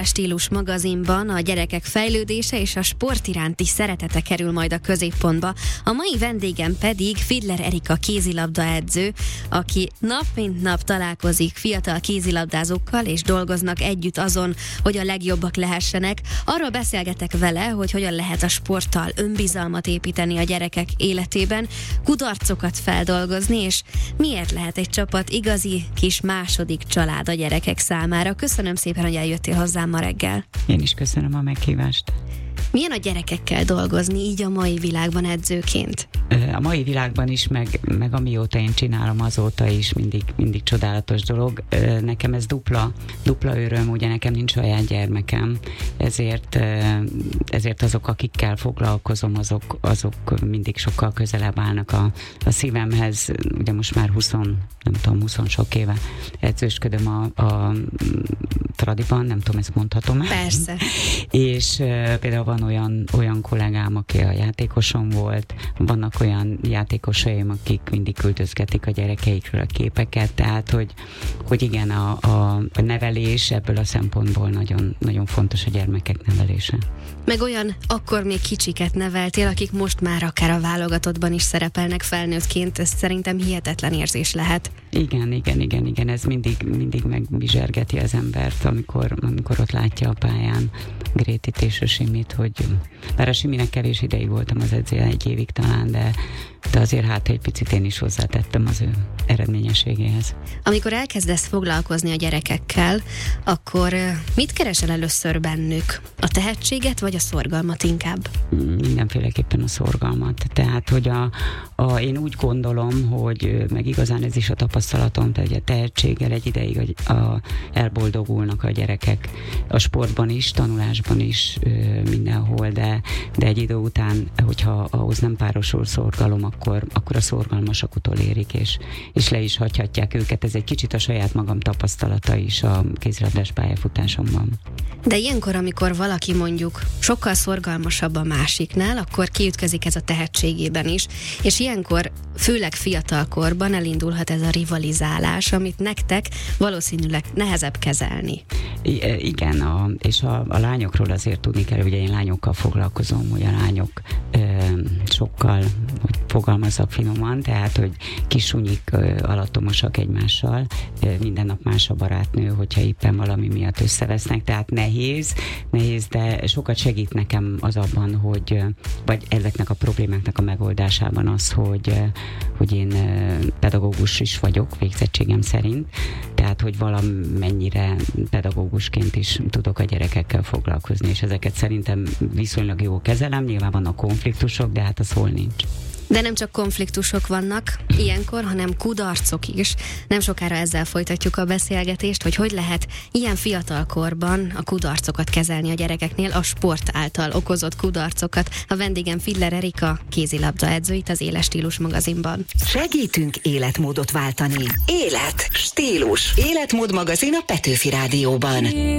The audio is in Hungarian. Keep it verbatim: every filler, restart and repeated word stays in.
Stílus magazinban a gyerekek fejlődése és a sport iránti szeretete kerül majd a középpontba. A mai vendégem pedig Fiedler Erika kézilabdaedző, aki nap mint nap találkozik fiatal kézilabdázókkal, és dolgoznak együtt azon, hogy a legjobbak lehessenek. Arról beszélgetek vele, hogy hogyan lehet a sporttal önbizalmat építeni a gyerekek életében, kudarcokat feldolgozni, és miért lehet egy csapat igazi kis második család a gyerekek számára. Köszönöm szépen, hogy eljöttél hozzám ma reggel. Én is köszönöm a meghívást. Milyen a gyerekekkel dolgozni így a mai világban edzőként? A mai világban is, meg, meg amióta én csinálom, azóta is mindig, mindig csodálatos dolog. Nekem ez dupla, dupla öröm, ugye nekem nincs saját gyermekem, ezért, ezért azok, akikkel foglalkozom, azok, azok mindig sokkal közelebb állnak a, a szívemhez. Ugye most már húsz, nem tudom, húsz sok éve edzősködöm a, a Fradiban, nem tudom, ezt mondhatom. Persze. És például van olyan, olyan kollégám, aki a játékosom volt, vannak olyan játékosaim, akik mindig küldözgetik a gyerekeikről a képeket, tehát, hogy, hogy igen, a, a, a nevelés ebből a szempontból nagyon, nagyon fontos a gyermekek nevelése. Meg olyan akkor még kicsiket neveltél, akik most már akár a válogatottban is szerepelnek felnőttként, ez szerintem hihetetlen érzés lehet. Igen, igen, igen, igen, ez mindig, mindig megbizsergeti az embert, amikor, amikor ott látja a pályán Grétit és a Simit, hogy bár a Siminek kevés ideig voltam az edzője, egy évig talán, de, de azért hát egy picit én is hozzátettem az ő eredményességéhez. Amikor elkezdesz foglalkozni a gyerekekkel, akkor mit keresel először bennük? A tehetséget vagy a szorgalmat inkább? Mindenféleképpen a szorgalmat. Tehát, hogy a, a, én úgy gondolom, hogy meg igazán ez is a tapasztalatom, tehát a tehetséggel egy ideig a, a, elboldogulnak a gyerekek a sportban is, tanulásban is, mindenhol, de, de egy idő után, hogyha ahhoz nem párosul szorgalom, akkor, akkor a szorgalmasak utolérik, és, és le is hagyhatják őket. Ez egy kicsit a saját magam tapasztalata is a kézilabdás pályafutásomban. De ilyenkor, amikor valaki mondjuk sokkal szorgalmasabb a másiknál, akkor kiütközik ez a tehetségében is, és ilyenkor, főleg fiatalkorban elindulhat ez a rivalizálás, amit nektek valószínűleg nehezebb kezelni. I- igen, a, és a, a lányokról azért tudni kell, ugye én lányokkal foglalkozom, hogy a lányok ö, sokkal, hogy fogalmazzak finoman, tehát, hogy kisunyik ö, alattomosak egymással, ö, minden nap más a barátnő, hogyha éppen valami miatt összevesznek, tehát nehéz, nehéz, de sokat segít nekem az abban, hogy, vagy ezeknek a problémáknak a megoldásában az, hogy, hogy én pedagógus is vagyok végzettségem szerint, tehát, hogy valamennyire pedagógusként is tudok a gyerekekkel foglalkozni, és ezeket szerintem viszonylag jó kezelem, nyilván vannak konfliktusok, de hát az hol nincs. De nem csak konfliktusok vannak ilyenkor, hanem kudarcok is. Nem sokára ezzel folytatjuk a beszélgetést, hogy hogy lehet ilyen fiatal korban a kudarcokat kezelni a gyerekeknél, a sport által okozott kudarcokat. A vendégem Fiedler Erika, kézilabdaedző itt az Éles Stílus magazinban. Segítünk életmódot váltani. Élet, stílus. Életmód magazin a Petőfi Rádióban.